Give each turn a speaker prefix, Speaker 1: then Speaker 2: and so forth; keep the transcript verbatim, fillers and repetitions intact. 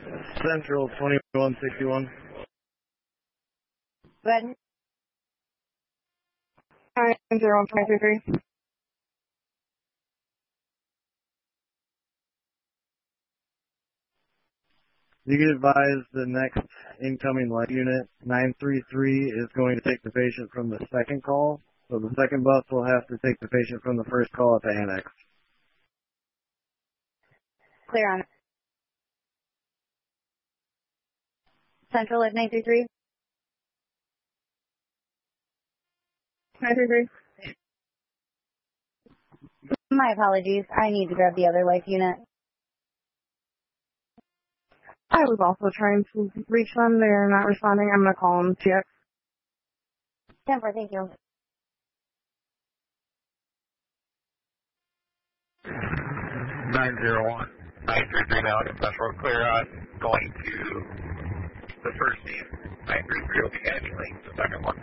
Speaker 1: Central twenty-one sixty-one.
Speaker 2: Go ahead.
Speaker 3: nine zero five three three.
Speaker 1: You can advise the next incoming light unit, nine three three, is going to take the patient from the second call. So the second bus will have to take the patient from the first call at the annex.
Speaker 2: Clear on it. Central at nine three three.
Speaker 3: nine three three.
Speaker 2: My apologies. I need to grab the other life unit.
Speaker 3: I was also trying to reach them. They're not responding. I'm going to call them T X.
Speaker 2: ten four, thank you.
Speaker 4: nine zero one. nine three three now in Central. Clear on going to the first team. nine three three will be handling the second one.